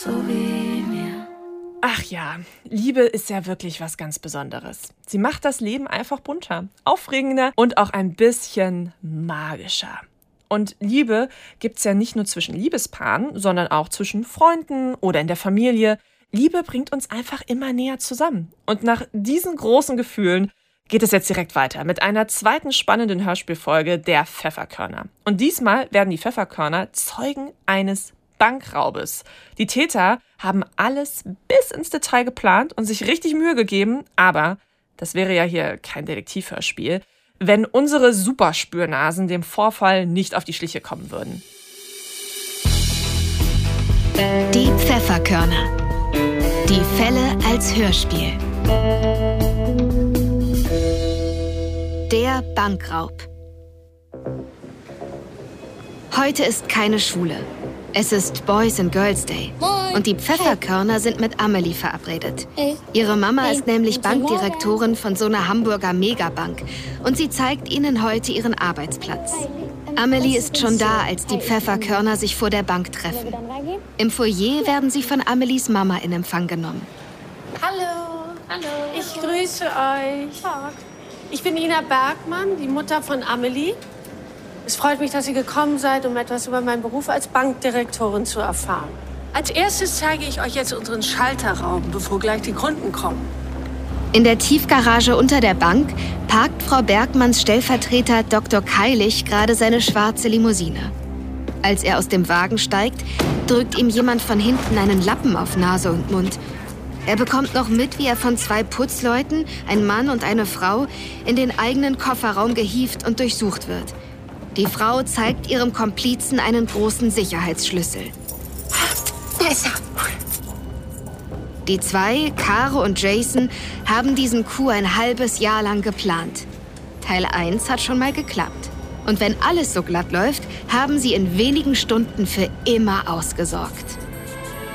So wie mir. Ach ja, Liebe ist ja wirklich was ganz Besonderes. Sie macht das Leben einfach bunter, aufregender und auch ein bisschen magischer. Und Liebe gibt's ja nicht nur zwischen Liebespaaren, sondern auch zwischen Freunden oder in der Familie. Liebe bringt uns einfach immer näher zusammen. Und nach diesen großen Gefühlen geht es jetzt direkt weiter mit einer zweiten spannenden Hörspielfolge der Pfefferkörner. Und diesmal werden die Pfefferkörner Zeugen eines Bankraubes. Die Täter haben alles bis ins Detail geplant und sich richtig Mühe gegeben, aber das wäre ja hier kein Detektivhörspiel, wenn unsere Superspürnasen dem Vorfall nicht auf die Schliche kommen würden. Die Pfefferkörner. Die Fälle als Hörspiel. Der Bankraub. Heute ist keine Schule. Es ist Boys and Girls Day. Und die Pfefferkörner sind mit Amelie verabredet. Ihre Mama ist nämlich Bankdirektorin von so einer Hamburger Megabank. Und sie zeigt ihnen heute ihren Arbeitsplatz. Amelie ist schon da, als die Pfefferkörner sich vor der Bank treffen. Im Foyer werden sie von Amelies Mama in Empfang genommen. Hallo. Hallo. Ich grüße euch. Ich bin Ina Bergmann, die Mutter von Amelie. Es freut mich, dass ihr gekommen seid, um etwas über meinen Beruf als Bankdirektorin zu erfahren. Als erstes zeige ich euch jetzt unseren Schalterraum, bevor gleich die Kunden kommen. In der Tiefgarage unter der Bank parkt Frau Bergmanns Stellvertreter Dr. Keilig gerade seine schwarze Limousine. Als er aus dem Wagen steigt, drückt ihm jemand von hinten einen Lappen auf Nase und Mund. Er bekommt noch mit, wie er von zwei Putzleuten, ein Mann und eine Frau, in den eigenen Kofferraum gehievt und durchsucht wird. Die Frau zeigt ihrem Komplizen einen großen Sicherheitsschlüssel. Die zwei, Caro und Jason, haben diesen Coup ein halbes Jahr lang geplant. Teil 1 hat schon mal geklappt. Und wenn alles so glatt läuft, haben sie in wenigen Stunden für immer ausgesorgt.